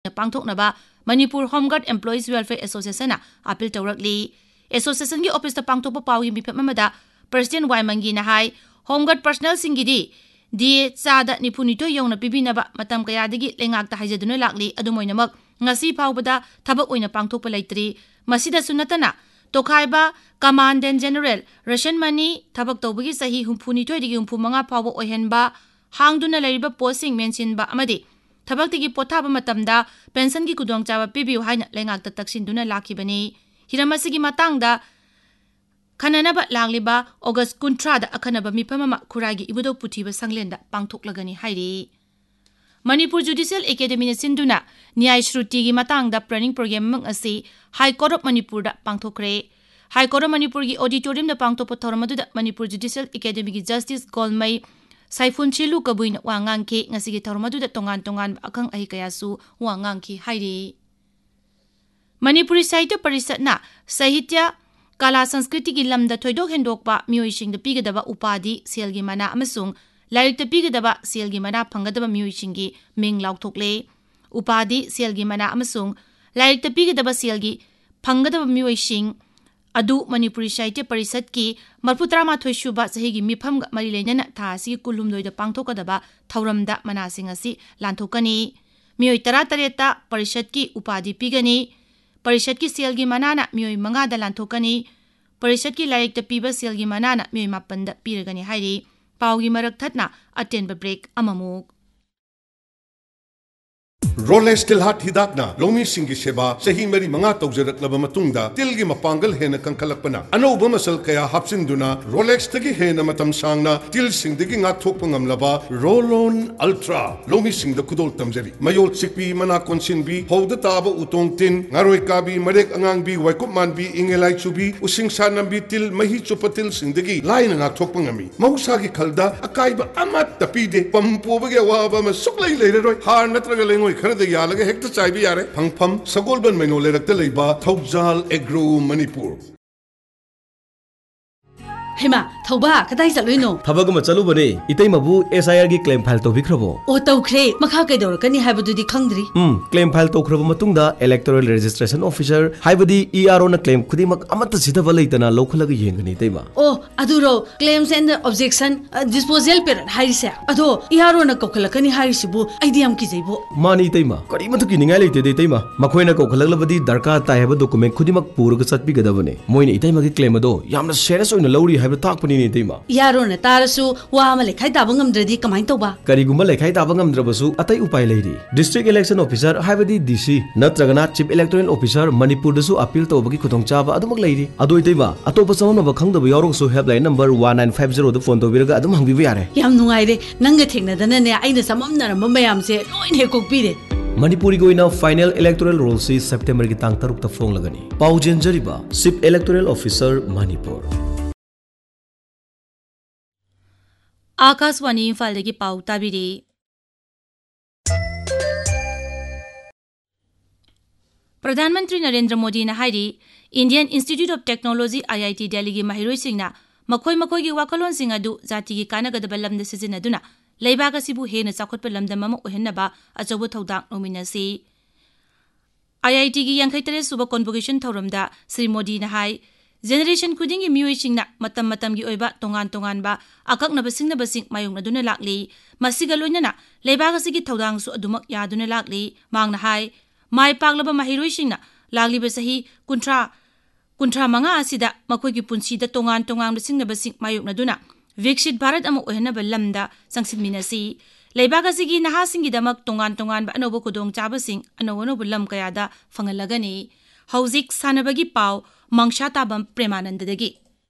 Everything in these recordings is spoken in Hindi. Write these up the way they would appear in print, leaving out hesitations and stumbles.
पांथोकनबा Manipur home guard employees welfare association appeal तौरकली association की office पांथोक पावी मिफम president वाइमंगी high home guard personal सिंगिदी DA चादा निफुनिथो यौना पिबिनबा मतम कयादगी लेंगाकता हाइजदुना लाकली अदुमोइनमक ngasi फाउबदा थबक ओइना पांथोकप लैत्री मसिदसु नतना तोखाइबा commandant general Russian money थबक तौबगी सही हुंफुनिथो दिगी हुंफुमंगा फाउबा ओइहनबा हांगदुना लैरिबा पोस्टिंग मेंशनबा अमदि थबकतिगी पोथाबा मतमदा पेंशन की कुदोंगचाबा पिबिउ हाइना लेंगाकता तक्सिनदुना लाखिबनी हिरमसिगी मातांगदा खननबा लांगलिबा ऑगस्ट 19 अखनबा मिफममा खुरागी इबुदो पुथिबा संगलेंदा पांथोकलगनी हाइरी मणिपुर जुडिशियल एकेडमी ने सिंधुना न्याय श्रुति की मातांगदा ट्रेनिंग प्रोग्राम असी हाई कोर्ट ऑफ मणिपुर दा पांथोकरे हाई कोर्ट ऑफ मणिपुर की ऑडिटोरियम दा पांथोप थौरमदुदा मणिपुर जुडिशियल एकेडमी की जस्टिस गोलमई साइफुन चिलु कबुइन वांगांगकी ngasi की थौरमदुदा तोंगान तोंगान अखंग अहि कयासु वांगांगकी हाइरी मणिपुरी साहित्य परिषदना साहित्य कला संस्कृति की लमदा थोइदोक हेंदोकपा मियोइसिंग द पिगदबा उपाधि सेलगी मना अमसुंग लाइरिक पिगदबा सेलगी मना फंगदबा मियोइसिंगी मिंग लाउथोकले उपाधि सेलगी मना अमसुंग लाइरिक पिगदबा सेलगी फंगदबा मियोइसिंग अदु मणिपुरी साहित्य परिषद की 43 सुबा सहीगी मिफम मरी लेनना थासी कुलुमदोइद पांथोकदबा थौरमदा मनासिंग असि लांथोकनी मियोइ 13 परिषद की उपाधि पिगनी परिषद की सेल की मनाना मियोइ 5 लांथोकनी परिषद की लाइरिक पीबा सेल की मनाना मियोइ 5 पीरगनी हाइरी पाउगी मरक थतना अटेंब ब्रेक अममुक रोलेक्स तिलहाट हिदाकना लोमी सिंगी सेवा सही मरी मंगा तौजरकलब मतुंगदा तिलगी मपांगल हेन कंखलकपना अनौब मसल कया हापसिंदुना रोलेक्स तगी हेन मतम सांगना तिल सिंगदगी ngathokpa ngamlaba रोलोन ultra loamy सिंगद कुदोल तमजरी मयोल chickpea मना कोनसिनबी हौदा ताबा उतोंग तिन ngaroy काबी मरेक अंगांगबी वाइकुप मानबी इंगेलाई चुबी उसिंगसा नंबी तिल मही चुपतिल सिंगदगी लाइन ngathokpa ngami मौसागी खलदा अकाइबा अमत तपीदे पंपोबगे वाबा म सुकलै लेररोय हार नत्रगा लेंगोय खरद यालगे हेक्ट चाइबी यारे फंगफम सगोलबन मैनो लेरक्ता लेबा थौजाल एग्रो मणिपुर हेमा थौबा कदाई चलुइनो थबग म चलु बने इतै मबु SIR की क्लेम फाइल तौबिख्रबो ओ तौख्रे मखा कैदौरकनी हाइबदुदी खंगद्री claim file तौख्रब मतुंगदा electoral registration officer हाइबदी ERO न claim खुदिमक Amrut सिधब लैतना लौखलग येंगनी तैमा O अदुरो claims and objection disposal period हाइरिसे अदो ERO न कौखलकनी हाइरिसिबु आइडियम की जैबो मानी तैमा करी मथु की निंगाय लैते दे तैमा मखोइना कौखलगलबदी दरकार तायब डॉक्यूमेंट खुदिमक पुरग चटपिगदबने मोइने इतैमगी क्लेम अदो यामना सीरियस ओइना लौरी ताकपनी ने तैमा यारो न तारसु वा मा लेखाइ ताबंगमद्रदी कमाइन तौबा करिगुम लेखाइ ताबंगमद्रबसु अतै उपाय Larry district election officer हाइबदी DC नत्रगना chief electoral officer Manipur दसु appeal तौबगी खुदोंचाबा अदुमक Larry अदोइ तैमा Atop समनब खंगदब यारोसु helpline number 1950 the phone तौबिरगा अदुम हंगबिबा यारे याम नुंगाइरे नंग थेंगनदनने आइना सममनरम मयामसे lion हेकोकपीरे Manipuri गोइना final electoral roll से सितंबर की तांग 3 त फोंग लगनी पाउजेंजरिबा chief electoral officer Manipur Akashvani इम्फालदगी पाउ ताबिरी प्रधानमंत्री नरेंद्र मोदी ने हाइरी Indian institute of technology IIT Delhi की महिरोइसिंगना मखोय मखोय की वाखलोनसिंग अदु जाति की कानगदब लमद सिजिनदुना लेबाग असिबु हेन चाखोटप लमदम अमा ओहेनबा अचौब थौदाक नोमिनसी IIT की 43 सुब कॉन्वोकेशन थौरमदा श्री मोदी ने हाई जेनरेशन खुदिंग मियोइसिंगना मतम मतम की ओइबा तोंगान तोंगानबा अककनब सिंगनबसिंग मायोंगनदुना लाकली मसिगा लोइनना लेबाग असिगी थौदांगसु अदुमक यादुना लाकली मांगना हाई माय पागलब महिरोइसिंगना लागलिब सही कुंट्रा मंगा असिदा मखोइगी पुंसीदा तोंगान तोंगान सिंगनबसिंग मायोंगनदुना विकसित भारत अमा ओहेनब लमदा संसिनमिनसी लेबाग असिगी नहासिंगिदमक तोंगान तोंगानबा अनोब खुदोंग चाबसिंग अनोब लम कयादा फंगलगनी हौजिक सानबगी पाव मंगशा ताबम प्रेमानंददगी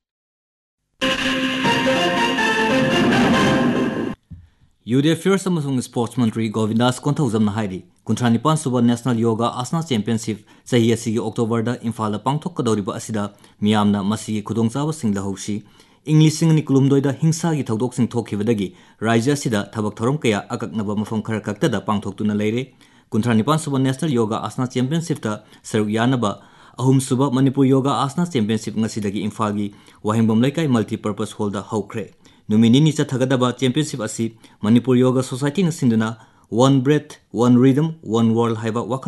यूथ अफेयर्स अमसुंग स्पोर्ट्स मंत्री गोविंदास कोंथौजमना हाइरी 39 सुब नेशनल योगा आसना चैंपियनशिप सही असिगी अक्टोबर दा इम्फाल पांथोकदौरिबा असिदा मियामना मसिगी खुदोंचाबसिंग लहौसी इंग्लिशिंग नि कुलुमदोइदा हिंसा की थौदोकसिंग थोखिबदगी राज्य असिदा थबक थौरम कया अककनबा मफम खर खक्तदा पांथोकतुना लेरे 39 सुब नेशनल योगा आसना चैंपियनशिप ता सरुक यानबा अहुम सुब मणिपुर योगा आसना चैंपियनशिप ngasiदगी इम्फालगी वाहिंगबम लेकाई मल्टीपर्पस हॉल दा हौख्रे नुमिनी चथगदबा चैंपियनशिप असि Manipur yoga society ngसिंदुना one breath one rhythm one world हाइबा